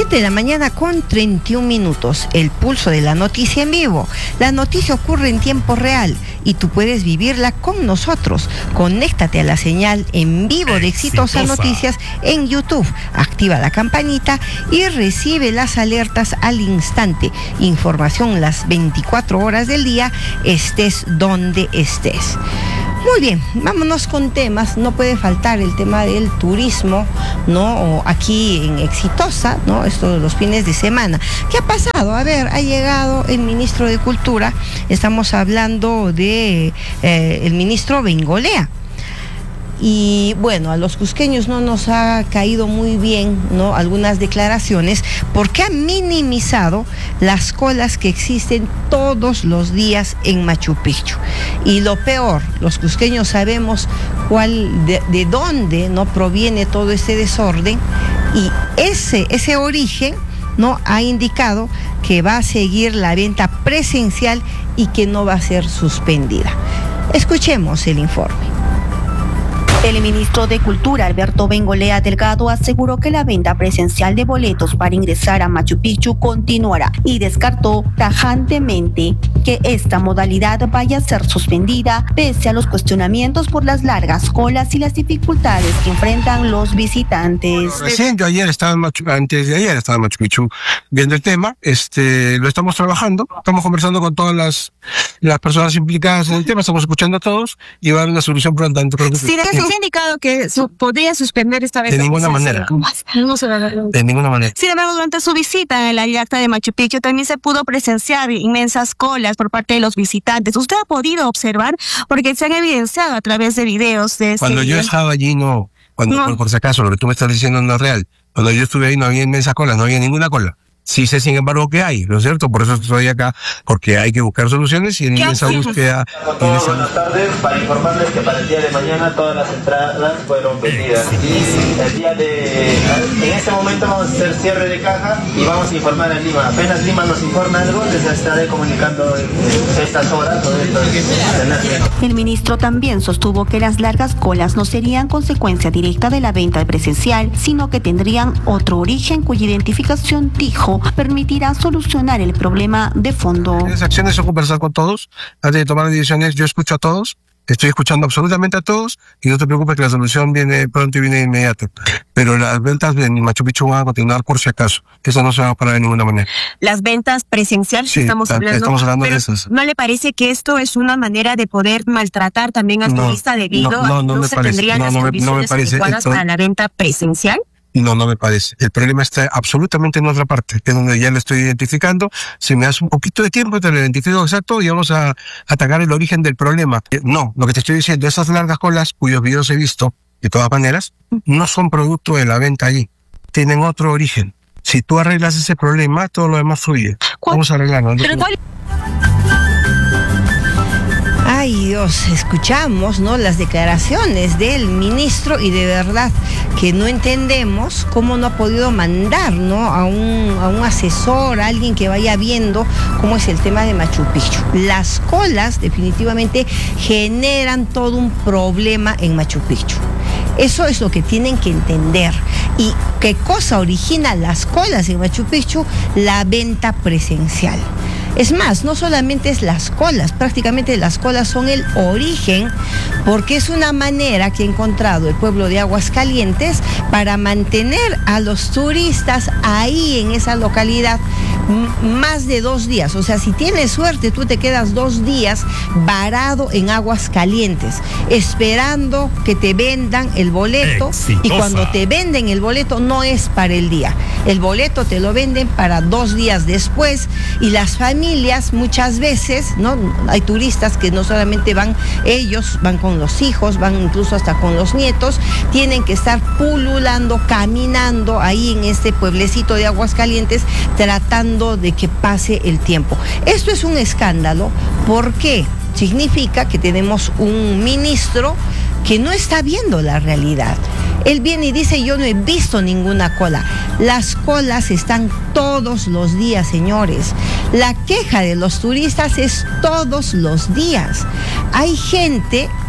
7 de la mañana con 31 minutos, el pulso de la noticia en vivo. La noticia ocurre en tiempo real y tú puedes vivirla con nosotros. Conéctate a la señal en vivo de Exitosa Noticias en YouTube. Activa la campanita y recibe las alertas al instante. Información las 24 horas del día, estés donde estés. Muy bien, vámonos con temas. No puede faltar el tema del turismo, ¿no? Aquí en Exitosa, ¿no? Esto de los fines de semana. ¿Qué ha pasado? A ver, ha llegado el ministro de Cultura. Estamos hablando de el ministro Bengolea. Y bueno, a los cusqueños no nos ha caído muy bien, ¿no? Algunas declaraciones, porque ha minimizado las colas que existen todos los días en Machu Picchu. Y lo peor, los cusqueños sabemos de dónde no proviene todo ese desorden, y ese origen no ha indicado que va a seguir la venta presencial y que no va a ser suspendida. Escuchemos el informe. El ministro de Cultura, Alberto Bengolea Delgado, aseguró que la venta presencial de boletos para ingresar a Machu Picchu continuará y descartó tajantemente que esta modalidad vaya a ser suspendida pese a los cuestionamientos por las largas colas y las dificultades que enfrentan los visitantes. Recién, antes de ayer estaba en Machu Picchu viendo el tema. Lo estamos trabajando, estamos conversando con todas las personas implicadas en el tema, estamos escuchando a todos y va a haber una solución pronta. Sí, ha indicado que podría suspender esta vez. De ninguna manera. De ninguna manera. Sin embargo, durante su visita en la yacta de Machu Picchu también se pudo presenciar inmensas colas por parte de los visitantes. ¿Usted ha podido observar? Porque se han evidenciado a través de videos de Cuando yo estaba allí, no. Por si acaso, lo que tú me estás diciendo no es real. Cuando yo estuve ahí no había inmensas colas, no había ninguna cola. Sí sé, sin embargo, que hay, ¿no es cierto? Por eso estoy acá, porque hay que buscar soluciones y en esa búsqueda... Buenas tardes, para informarles que para el día de mañana todas las entradas fueron vendidas. Y en este momento vamos a hacer cierre de caja y vamos a informar a Lima. Apenas Lima nos informa algo, les estaré comunicando estas horas o estas. El ministro también sostuvo que las largas colas no serían consecuencia directa de la venta presencial, sino que tendrían otro origen cuya identificación, dijo, permitirá solucionar el problema de fondo. Las acciones son conversar con todos. Antes de tomar decisiones, yo escucho a todos. Estoy escuchando absolutamente a todos y no te preocupes que la solución viene pronto y viene inmediata. Pero las ventas en Machu Picchu van a continuar por si acaso. Eso no se va a parar de ninguna manera. Las ventas presenciales, sí, estamos hablando de esas. ¿No le parece que esto es una manera de poder maltratar también al turista debido a que no se tendrían las condiciones adecuadas para la venta presencial? No me parece. El problema está absolutamente en otra parte, que es donde ya lo estoy identificando. Si me das un poquito de tiempo, te lo identifico exacto y vamos a atacar el origen del problema. No, lo que te estoy diciendo, esas largas colas, cuyos videos he visto, de todas maneras, no son producto de la venta allí. Tienen otro origen. Si tú arreglas ese problema, todo lo demás fluye. Vamos a arreglarlo. Ay Dios, escuchamos, ¿no?, las declaraciones del ministro y de verdad que no entendemos cómo no ha podido mandar, ¿no?, a un asesor, a alguien que vaya viendo cómo es el tema de Machu Picchu. Las colas definitivamente generan todo un problema en Machu Picchu. Eso es lo que tienen que entender. ¿Y qué cosa origina las colas en Machu Picchu? La venta presencial. Es más, no solamente es las colas, prácticamente las colas son el origen, porque es una manera que ha encontrado el pueblo de Aguascalientes para mantener a los turistas ahí en esa localidad más de 2 días. O sea, si tienes suerte, tú te quedas 2 días varado en Aguascalientes, esperando que te vendan el boleto. Exitosa. Y cuando te venden el boleto no es para el día. El boleto te lo venden para 2 días después y las familias muchas veces, ¿no? Hay turistas que no solamente van ellos, van con los hijos, van incluso hasta con los nietos, tienen que estar pululando, caminando ahí en este pueblecito de Aguascalientes tratando de que pase el tiempo. Esto es un escándalo porque significa que tenemos un ministro que no está viendo la realidad. Él viene y dice, yo no he visto ninguna cola. Las colas están todos los días, señores. La queja de los turistas es todos los días. Hay gente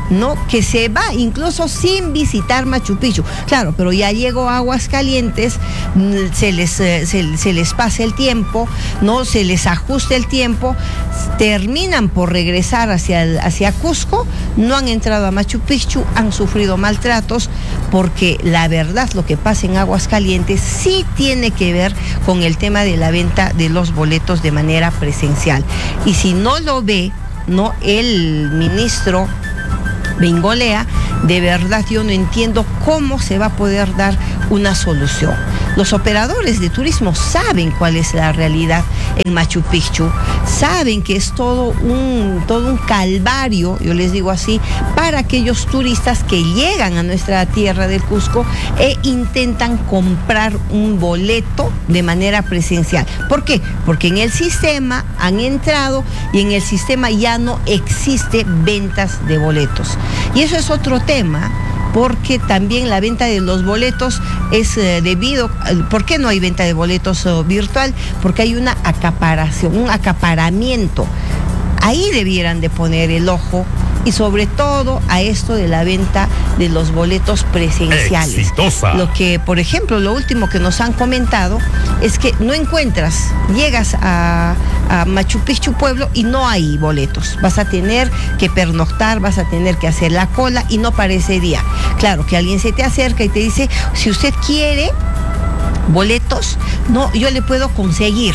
¿no? Que se va incluso sin visitar Machu Picchu. Claro, pero ya llegó a Aguascalientes, se les pasa el tiempo, ¿no? Se les ajusta el tiempo, terminan por regresar hacia Cusco, no han entrado a Machu Picchu, han sufrido maltratos, porque la verdad lo que pasa en Aguascalientes sí tiene que ver con el tema de la venta de los boletos de manera presencial. Y si no lo ve, ¿no?, el ministro Bengolea, de verdad yo no entiendo cómo se va a poder dar una solución. Los operadores de turismo saben cuál es la realidad en Machu Picchu, saben que es todo un calvario, yo les digo así, para aquellos turistas que llegan a nuestra tierra del Cusco e intentan comprar un boleto de manera presencial. ¿Por qué? Porque en el sistema han entrado y en el sistema ya no existe ventas de boletos. Y eso es otro tema, porque también la venta de los boletos es debido. ¿Por qué no hay venta de boletos virtual? Porque hay una acaparación, un acaparamiento. Ahí debieran de poner el ojo, y sobre todo a esto de la venta de los boletos presenciales. Exitosa. Lo que, por ejemplo, lo último que nos han comentado es que no encuentras, llegas a Machu Picchu Pueblo y no hay boletos. Vas a tener que pernoctar, vas a tener que hacer la cola y no para ese día. Claro, que alguien se te acerca y te dice, si usted quiere boletos, no, yo le puedo conseguir.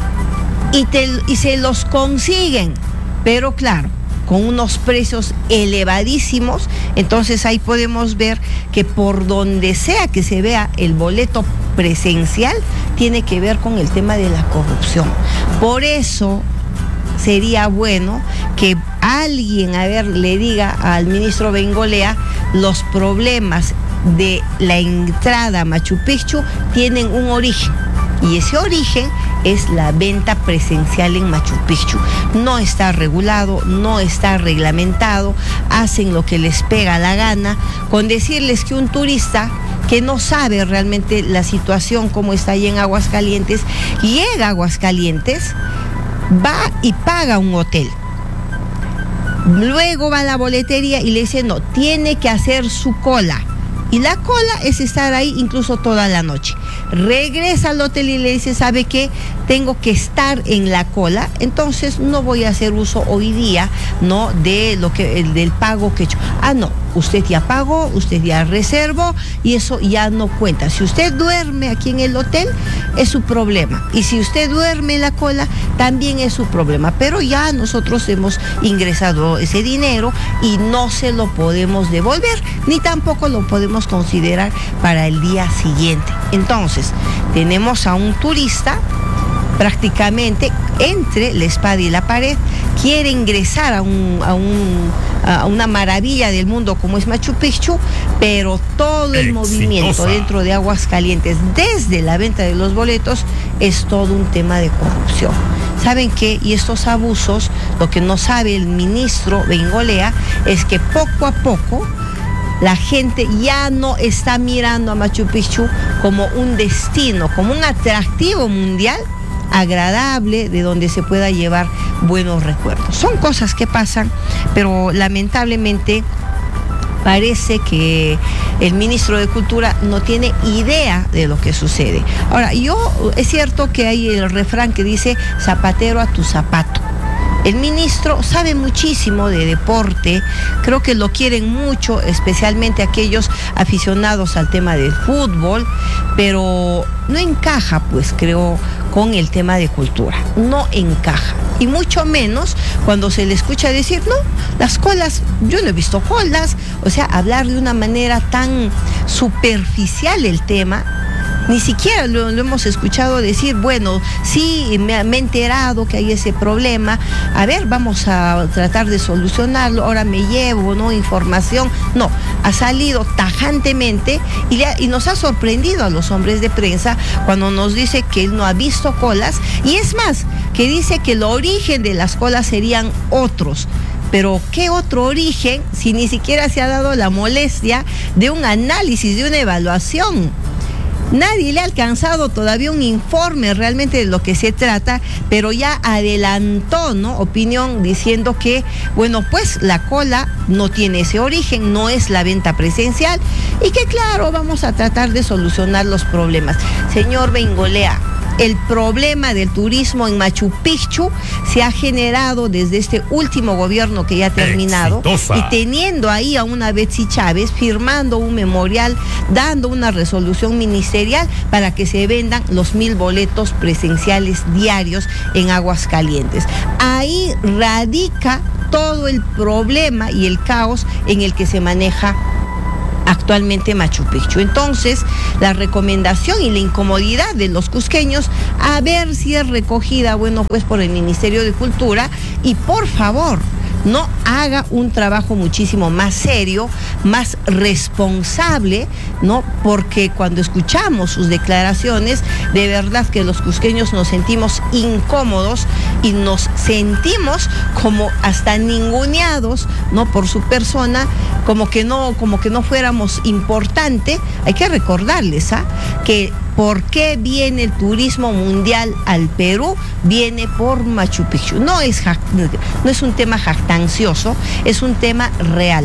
Y se los consiguen, pero claro, con unos precios elevadísimos. Entonces ahí podemos ver que por donde sea que se vea el boleto presencial, tiene que ver con el tema de la corrupción. Por eso sería bueno que alguien, le diga al ministro Bengolea, los problemas de la entrada a Machu Picchu tienen un origen. Y ese origen es la venta presencial en Machu Picchu. No está regulado, no está reglamentado, hacen lo que les pega la gana, con decirles que un turista que no sabe realmente la situación como está ahí en Aguascalientes, llega a Aguascalientes, va y paga un hotel. Luego va a la boletería y le dice, no, tiene que hacer su cola. Y la cola es estar ahí incluso toda la noche. Regresa al hotel y le dice, ¿sabe qué? Tengo que estar en la cola, entonces no voy a hacer uso hoy día, ¿no?, de del pago que he hecho. Ah, no, usted ya pagó, usted ya reservó y eso ya no cuenta. Si usted duerme aquí en el hotel, es su problema. Y si usted duerme en la cola, también es su problema. Pero ya nosotros hemos ingresado ese dinero y no se lo podemos devolver, ni tampoco lo podemos considerar para el día siguiente. Entonces, tenemos a un turista prácticamente entre la espada y la pared, quiere ingresar a una maravilla del mundo como es Machu Picchu, pero todo el movimiento dentro de Aguascalientes, desde la venta de los boletos, es todo un tema de corrupción. ¿Saben qué? Y estos abusos, lo que no sabe el ministro Bengolea es que poco a poco la gente ya no está mirando a Machu Picchu como un destino, como un atractivo mundial agradable de donde se pueda llevar buenos recuerdos. Son cosas que pasan, pero lamentablemente parece que el ministro de Cultura no tiene idea de lo que sucede. Ahora, es cierto que hay el refrán que dice zapatero a tu zapato. El ministro sabe muchísimo de deporte, creo que lo quieren mucho, especialmente aquellos aficionados al tema del fútbol, pero no encaja, pues creo, con el tema de cultura, no encaja. Y mucho menos cuando se le escucha decir, no, las colas, yo no he visto colas, o sea, hablar de una manera tan superficial el tema. Ni siquiera lo hemos escuchado decir, bueno, sí, me he enterado que hay ese problema, a ver, vamos a tratar de solucionarlo, ahora me llevo, ¿no?, información. No, ha salido tajantemente y nos ha sorprendido a los hombres de prensa cuando nos dice que él no ha visto colas, y es más, que dice que el origen de las colas serían otros. Pero ¿qué otro origen si ni siquiera se ha dado la molestia de un análisis, de una evaluación? Nadie le ha alcanzado todavía un informe realmente de lo que se trata, pero ya adelantó, ¿no?, opinión diciendo que, bueno, pues la cola no tiene ese origen, no es la venta presencial y que claro, vamos a tratar de solucionar los problemas. Señor Bengolea, el problema del turismo en Machu Picchu se ha generado desde este último gobierno que ya ha terminado. Exitosa. Y teniendo ahí a una Betsy Chávez firmando un memorial, dando una resolución ministerial para que se vendan los 1,000 boletos presenciales diarios en Aguascalientes. Ahí radica todo el problema y el caos en el que se maneja actualmente Machu Picchu. Entonces, la recomendación y la incomodidad de los cusqueños, a ver si es recogida, bueno, pues por el Ministerio de Cultura, y por favor, no haga un trabajo muchísimo más serio, más responsable, ¿no? Porque cuando escuchamos sus declaraciones, de verdad que los cusqueños nos sentimos incómodos y nos sentimos como hasta ninguneados, ¿no?, por su persona, como que no fuéramos importante. Hay que recordarles, que ¿por qué viene el turismo mundial al Perú? Viene por Machu Picchu. No es un tema jactancioso, es un tema real.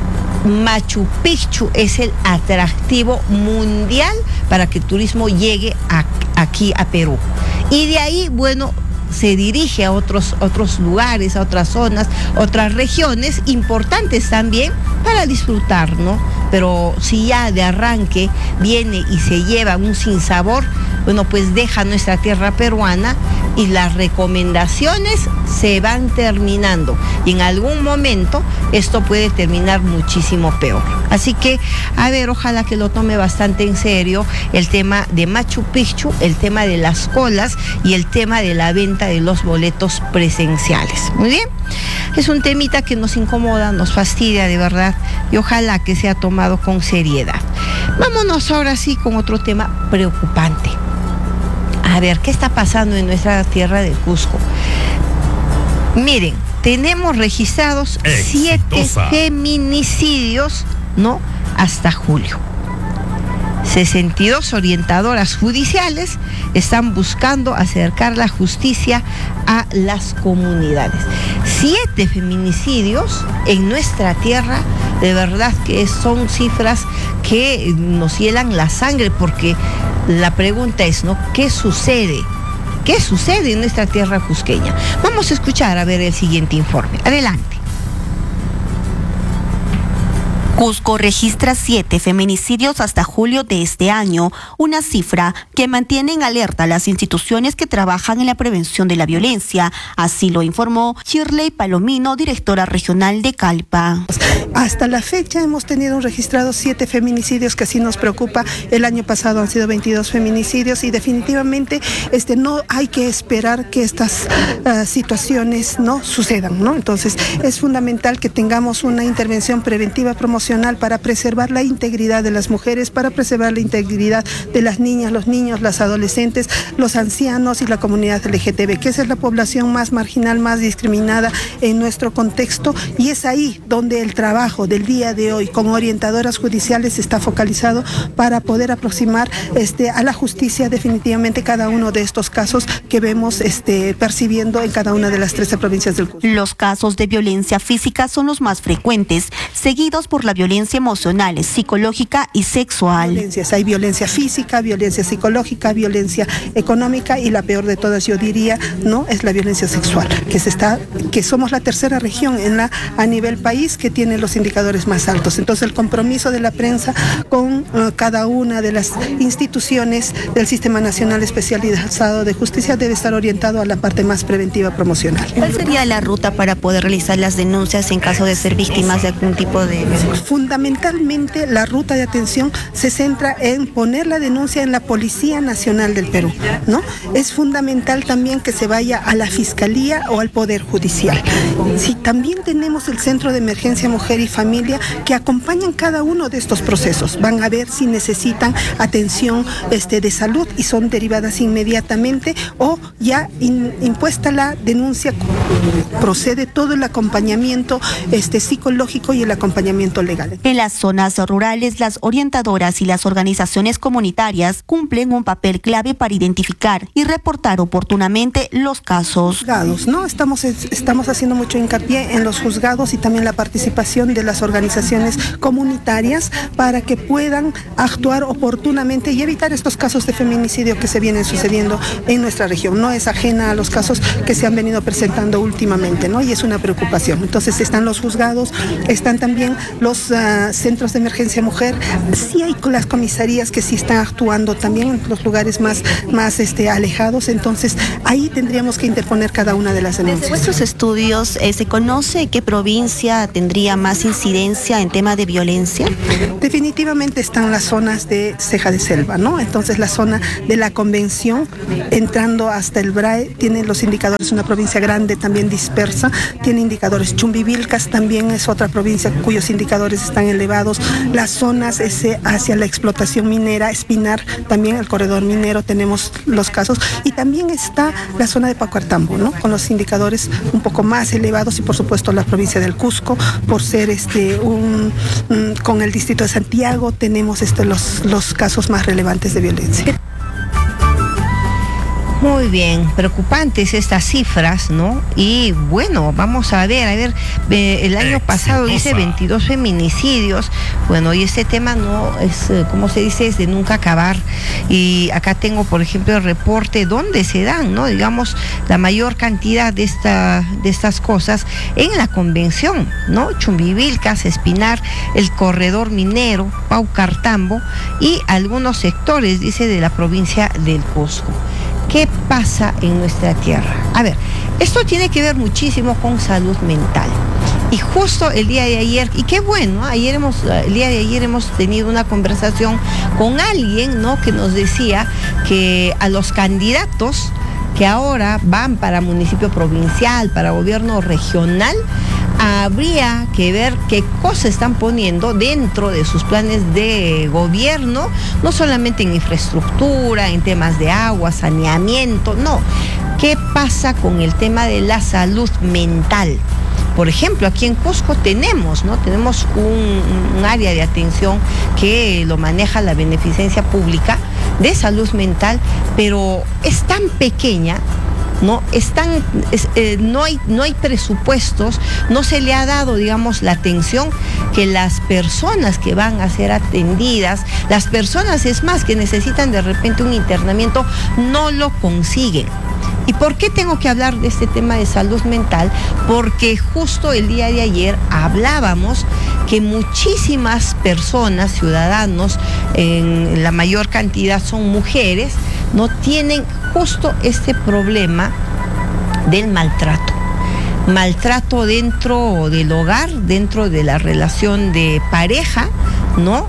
Machu Picchu es el atractivo mundial para que el turismo llegue aquí a Perú. Y de ahí, bueno, se dirige a otros lugares, a otras zonas, otras regiones importantes también para disfrutar, ¿no? Pero si ya de arranque viene y se lleva un sinsabor, bueno, pues deja nuestra tierra peruana y las recomendaciones se van terminando. Y en algún momento esto puede terminar muchísimo peor. Así que, a ver, ojalá que lo tome bastante en serio el tema de Machu Picchu, el tema de las colas y el tema de la venta de los boletos presenciales. Muy bien. Es un temita que nos incomoda, nos fastidia de verdad y ojalá que sea tomado con seriedad. Vámonos ahora sí con otro tema preocupante. A ver, ¿qué está pasando en nuestra tierra de Cusco? Miren, tenemos registrados 7 feminicidios, ¿no?, hasta julio. 62 orientadoras judiciales están buscando acercar la justicia a las comunidades. 7 feminicidios en nuestra tierra, de verdad que son cifras que nos hielan la sangre, porque la pregunta es, ¿no?, ¿qué sucede? ¿Qué sucede en nuestra tierra cusqueña? Vamos a escuchar a ver el siguiente informe. Adelante. Cusco registra 7 feminicidios hasta julio de este año, una cifra que mantiene en alerta a las instituciones que trabajan en la prevención de la violencia. Así lo informó Shirley Palomino, directora regional de Calpa. Hasta la fecha hemos tenido registrados 7 feminicidios, que así nos preocupa. El año pasado han sido 22 feminicidios y definitivamente no hay que esperar que estas situaciones no sucedan, ¿no? Entonces es fundamental que tengamos una intervención preventiva promocional para preservar la integridad de las mujeres, para preservar la integridad de las niñas, los niños, las adolescentes, los ancianos y la comunidad LGTB, que esa es la población más marginal, más discriminada en nuestro contexto, y es ahí donde el trabajo del día de hoy con orientadoras judiciales está focalizado para poder aproximar a la justicia definitivamente cada uno de estos casos que vemos percibiendo en cada una de las 13 provincias del Cusco. Los casos de violencia física son los más frecuentes, seguidos por la violencia emocional, psicológica y sexual. Hay violencia física, violencia psicológica, violencia económica y la peor de todas, yo diría, no es la violencia sexual, que somos la tercera región a nivel país que tiene los indicadores más altos. Entonces el compromiso de la prensa con cada una de las instituciones del Sistema Nacional Especializado de Justicia debe estar orientado a la parte más preventiva promocional. ¿Cuál sería la ruta para poder realizar las denuncias en caso de ser víctimas de algún tipo de violencia? Fundamentalmente la ruta de atención se centra en poner la denuncia en la Policía Nacional del Perú, ¿no? Es fundamental también que se vaya a la Fiscalía o al Poder Judicial. Sí, también tenemos el Centro de Emergencia Mujer y Familia que acompañan cada uno de estos procesos. Van a ver si necesitan atención de salud y son derivadas inmediatamente, o ya impuesta la denuncia procede todo el acompañamiento psicológico y el acompañamiento legal. legal. En las zonas rurales, las orientadoras y las organizaciones comunitarias cumplen un papel clave para identificar y reportar oportunamente los casos. Juzgados, ¿no? Estamos haciendo mucho hincapié en los juzgados y también la participación de las organizaciones comunitarias para que puedan actuar oportunamente y evitar estos casos de feminicidio que se vienen sucediendo en nuestra región. No es ajena a los casos que se han venido presentando últimamente, ¿no? Y es una preocupación. Entonces están los juzgados, están también los centros de emergencia mujer, sí hay las comisarías que sí están actuando también en los lugares más alejados, entonces ahí tendríamos que interponer cada una de las denuncias. Desde vuestros estudios, ¿se conoce qué provincia tendría más incidencia en tema de violencia? Definitivamente están las zonas de ceja de selva, ¿no? Entonces la zona de la Convención, entrando hasta el BRAE, tiene los indicadores, una provincia grande también dispersa, tiene indicadores. Chumbivilcas también es otra provincia cuyos indicadores están elevados. Las zonas hacia la explotación minera, Espinar, también el corredor minero tenemos los casos, y también está la zona de Pacuartambo, ¿no? Con los indicadores un poco más elevados, y por supuesto la provincia del Cusco, por ser con el distrito de Santiago tenemos los casos más relevantes de violencia. Muy bien, preocupantes estas cifras, ¿no? Y bueno, vamos a ver, el año pasado dice 22 feminicidios, bueno, y este tema no es, como se dice, es de nunca acabar. Y acá tengo, por ejemplo, el reporte donde se dan, ¿no? Digamos, la mayor cantidad de estas cosas en la Convención, ¿no? Chumbivilcas, Espinar, el corredor minero, Paucartambo y algunos sectores, dice, de la provincia del Cusco. ¿Qué pasa en nuestra tierra? A ver, esto tiene que ver muchísimo con salud mental. Y justo el día de ayer, y qué bueno, el día de ayer hemos tenido una conversación con alguien, ¿no? Que nos decía que a los candidatos que ahora van para municipio provincial, para gobierno regional, habría que ver qué cosas están poniendo dentro de sus planes de gobierno, no solamente en infraestructura, en temas de agua, saneamiento, no. ¿Qué pasa con el tema de la salud mental? Por ejemplo, aquí en Cusco tenemos un área de atención que lo maneja la Beneficencia Pública de Salud Mental, pero es tan pequeña, ¿no? No hay presupuestos, no se le ha dado, digamos, la atención que las personas que van a ser atendidas, las personas, es más, que necesitan de repente un internamiento, no lo consiguen. ¿Y por qué tengo que hablar de este tema de salud mental? Porque justo el día de ayer hablábamos que muchísimas personas, ciudadanos, en la mayor cantidad son mujeres, no tienen justo este problema del maltrato. Maltrato dentro del hogar, dentro de la relación de pareja, ¿no?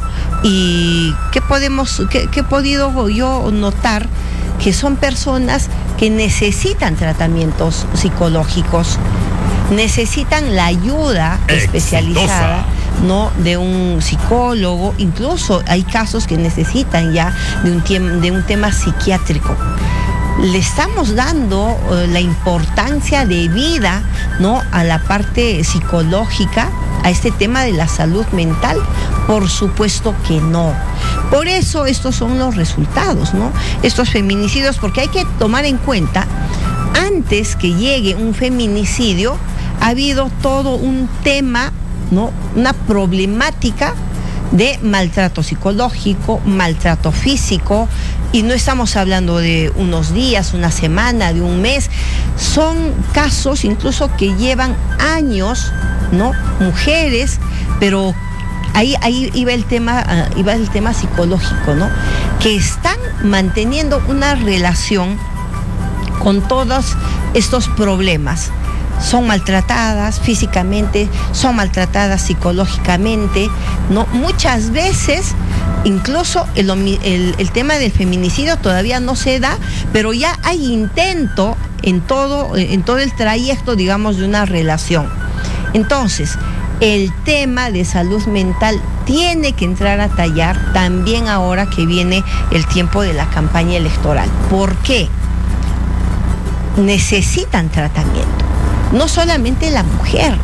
Y ¿qué he podido yo notar? Que son personas que necesitan tratamientos psicológicos, necesitan la ayuda especializada, ¿no? De un psicólogo, incluso hay casos que necesitan ya de un tema psiquiátrico. Le estamos dando la importancia de vida, ¿no? A la parte psicológica, a este tema de la salud mental. Por supuesto que no. Por eso estos son los resultados, ¿no? Estos feminicidios, porque hay que tomar en cuenta, antes que llegue un feminicidio, ha habido todo un tema, ¿no? Una problemática de maltrato psicológico, maltrato físico, y no estamos hablando de unos días, una semana, de un mes, son casos incluso que llevan años, ¿no? Mujeres, pero ahí iba el tema psicológico, ¿no? Que están manteniendo una relación con todos estos problemas. Son maltratadas físicamente, son maltratadas psicológicamente, ¿no? Muchas veces, incluso el tema del feminicidio todavía no se da, pero ya hay intento en todo el trayecto, digamos, de una relación. Entonces, el tema de salud mental tiene que entrar a tallar también ahora que viene el tiempo de la campaña electoral. ¿Por qué? Necesitan tratamiento. No solamente la mujer,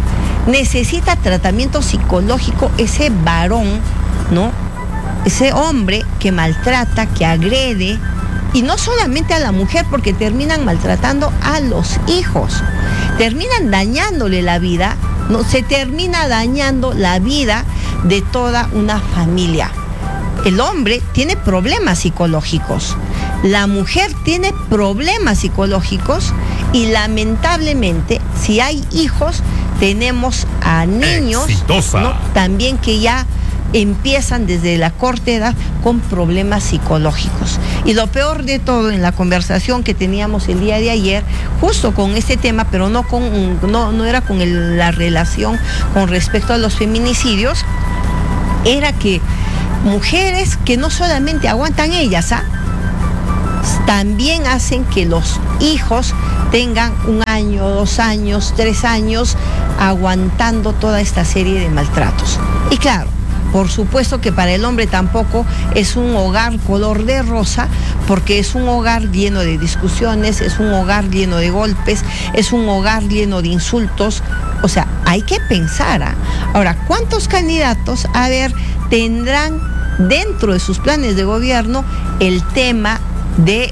necesita tratamiento psicológico ese varón, ¿no? Ese hombre que maltrata, que agrede, y no solamente a la mujer, porque terminan maltratando a los hijos, terminan dañándole la vida, ¿no? Se termina dañando la vida de toda una familia. El hombre tiene problemas psicológicos, la mujer tiene problemas psicológicos y lamentablemente si hay hijos tenemos a niños, ¿no? También que ya empiezan desde la corta edad con problemas psicológicos. Y lo peor de todo, en la conversación que teníamos el día de ayer, justo con este tema, pero no era con la relación con respecto a los feminicidios, era que mujeres que no solamente aguantan ellas, también hacen que los hijos tengan 1 año, 2 años, 3 años aguantando toda esta serie de maltratos. Y claro, por supuesto que para el hombre tampoco es un hogar color de rosa, porque es un hogar lleno de discusiones, es un hogar lleno de golpes, es un hogar lleno de insultos. O sea, hay que pensar. Ahora, ¿cuántos candidatos, tendrán dentro de sus planes de gobierno el tema de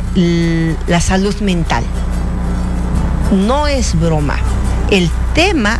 la salud mental? No es broma. El tema